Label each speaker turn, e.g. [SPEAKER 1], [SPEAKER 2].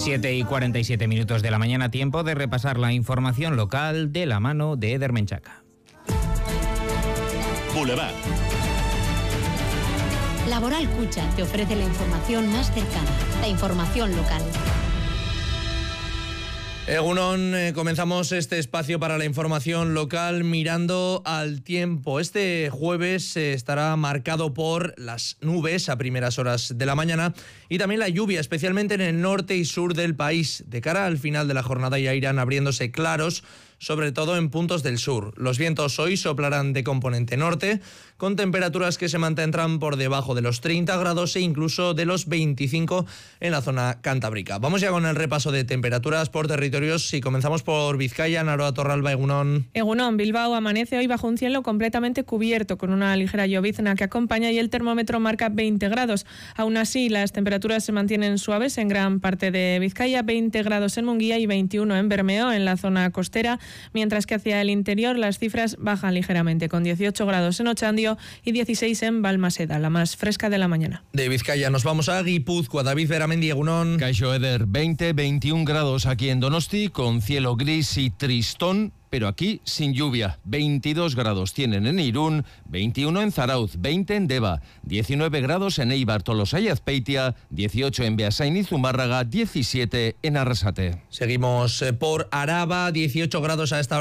[SPEAKER 1] 7:47 de la mañana, tiempo de repasar la información local de la mano de Eder Menchaca.
[SPEAKER 2] Boulevard.
[SPEAKER 3] Laboral Cucha te ofrece la información más cercana, la información local.
[SPEAKER 4] Egunon, comenzamos este espacio para la información local mirando al tiempo. Este jueves estará marcado por las nubes a primeras horas de la mañana y también la lluvia, especialmente en el norte y sur del país. De cara al final de la jornada ya irán abriéndose claros, sobre todo en puntos del sur. Los vientos hoy soplarán de componente norte, con temperaturas que se mantendrán por debajo de los 30 grados e incluso de los 25 en la zona cantábrica. Vamos ya con el repaso de temperaturas por territorios y comenzamos por Vizcaya. Naroa Torralba, egunon.
[SPEAKER 5] Egunon, Bilbao amanece hoy bajo un cielo completamente cubierto, con una ligera llovizna que acompaña y el termómetro marca 20 grados. Aún así, las temperaturas se mantienen suaves en gran parte de Vizcaya, 20 grados en Munguía y 21 en Bermeo, en la zona costera, mientras que hacia el interior las cifras bajan ligeramente, con 18 grados en Ochandio y 16 en Balmaseda, la más fresca de la mañana.
[SPEAKER 4] De Vizcaya nos vamos a Guipúzcoa. David Beramendi, egunon.
[SPEAKER 6] Kaixo Eder, 21 grados aquí en Donosti, con cielo gris y tristón, pero aquí sin lluvia. 22 grados tienen en Irún, 21 en Zarauz, 20 en Deva, 19 grados en Eibar, Tolosa y Azpeitia, 18 en Beasain y Zumárraga, 17 en Arrasate.
[SPEAKER 4] Seguimos por Araba, 18 grados a esta hora.